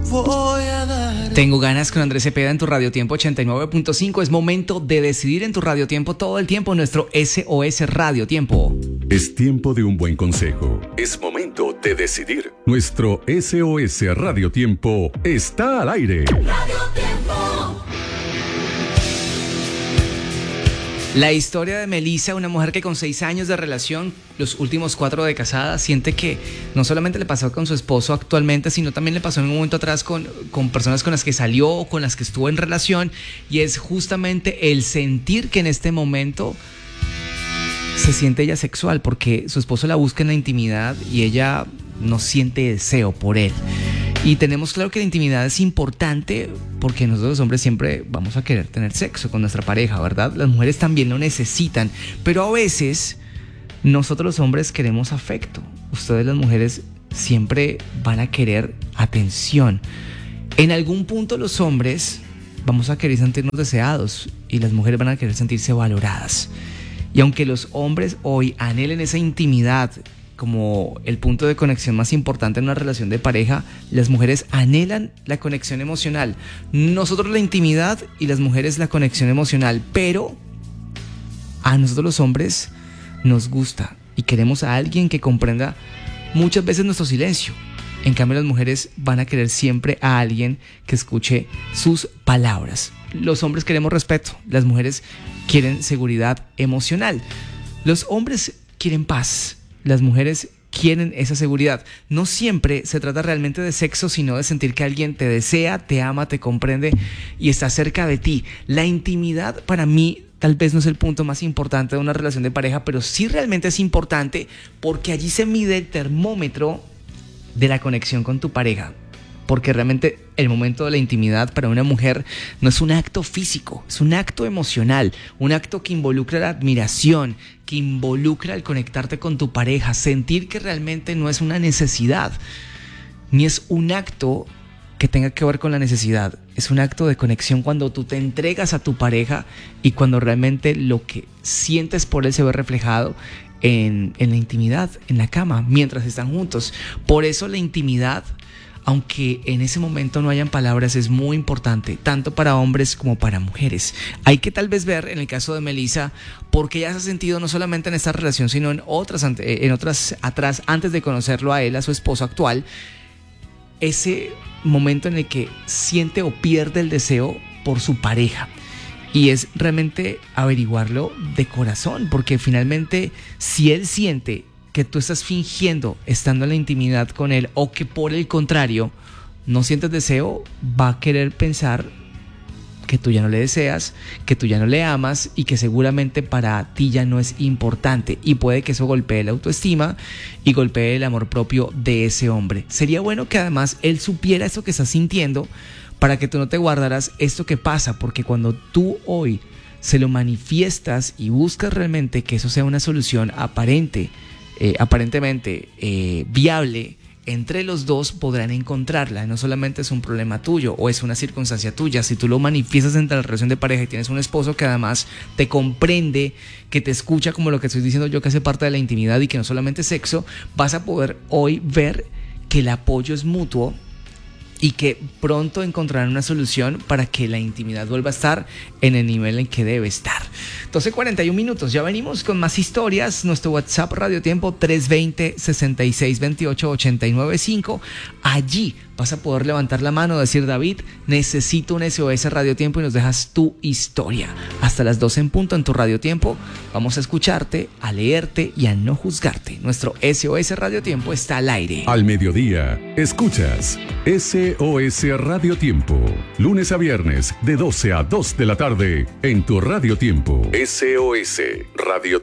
voy a dar. Tengo ganas con Andrés Cepeda en tu Radio Tiempo 89.5. Es momento de decidir en tu Radio Tiempo todo el tiempo, nuestro SOS Radio Tiempo. Es tiempo de un buen consejo. Es momento de decidir. Nuestro SOS Radio Tiempo está al aire. Radio Tiempo. La historia de Melissa, una mujer que con 6 años de relación, los últimos 4 de casada, siente que no solamente le pasó con su esposo actualmente, sino también le pasó en un momento atrás con personas con las que salió o con las que estuvo en relación, y es justamente el sentir que en este momento se siente ella sexual, porque su esposo la busca en la intimidad y ella no siente deseo por él. Y tenemos claro que la intimidad es importante porque nosotros los hombres siempre vamos a querer tener sexo con nuestra pareja, ¿verdad? Las mujeres también lo necesitan, pero a veces nosotros los hombres queremos afecto. Ustedes las mujeres siempre van a querer atención. En algún punto los hombres vamos a querer sentirnos deseados y las mujeres van a querer sentirse valoradas. Y aunque los hombres hoy anhelen esa intimidad como el punto de conexión más importante en una relación de pareja, las mujeres anhelan la conexión emocional. Nosotros la intimidad y las mujeres la conexión emocional, pero a nosotros los hombres nos gusta y queremos a alguien que comprenda muchas veces nuestro silencio. En cambio, las mujeres van a querer siempre a alguien que escuche sus palabras. Los hombres queremos respeto, las mujeres quieren seguridad emocional. Los hombres quieren paz, las mujeres quieren esa seguridad. No siempre se trata realmente de sexo, sino de sentir que alguien te desea, te ama, te comprende y está cerca de ti. La intimidad para mí tal vez no es el punto más importante de una relación de pareja, pero sí realmente es importante porque allí se mide el termómetro de la conexión con tu pareja. Porque realmente el momento de la intimidad para una mujer no es un acto físico, es un acto emocional, un acto que involucra la admiración, que involucra el conectarte con tu pareja, sentir que realmente no es una necesidad, ni es un acto que tenga que ver con la necesidad, es un acto de conexión cuando tú te entregas a tu pareja y cuando realmente lo que sientes por él se ve reflejado en la intimidad, en la cama, mientras están juntos. Por eso la intimidad, aunque en ese momento no hayan palabras, es muy importante, tanto para hombres como para mujeres. Hay que tal vez ver en el caso de Melissa, porque ella se ha sentido no solamente en esta relación, sino en otras atrás, antes de conocerlo a él, a su esposo actual, ese momento en el que siente o pierde el deseo por su pareja. Y es realmente averiguarlo de corazón, porque finalmente si él siente que tú estás fingiendo estando en la intimidad con él, o que por el contrario no sientes deseo, va a querer pensar que tú ya no le deseas, que tú ya no le amas y que seguramente para ti ya no es importante, y puede que eso golpee la autoestima y golpee el amor propio de ese hombre. Sería bueno que además él supiera eso que estás sintiendo para que tú no te guardaras esto que pasa, porque cuando tú hoy se lo manifiestas y buscas realmente que eso sea una solución aparentemente viable, entre los dos podrán encontrarla. No solamente es un problema tuyo o es una circunstancia tuya. Si tú lo manifiestas entre la relación de pareja y tienes un esposo que además te comprende, que te escucha, como lo que estoy diciendo yo, que hace parte de la intimidad y que no solamente es sexo, vas a poder hoy ver que el apoyo es mutuo y que pronto encontrarán una solución para que la intimidad vuelva a estar en el nivel en que debe estar. 12:41, ya venimos con más historias. Nuestro WhatsApp Radio Tiempo 320-6628-895. Allí vas a poder levantar la mano, decir: David, necesito un SOS Radio Tiempo, y nos dejas tu historia. Hasta las 12 en punto en tu Radio Tiempo vamos a escucharte, a leerte y a no juzgarte. Nuestro SOS Radio Tiempo está al aire. Al mediodía, escuchas SOS Radio Tiempo. Lunes a viernes, de 12 a 2 de la tarde, en tu Radio Tiempo. SOS Radio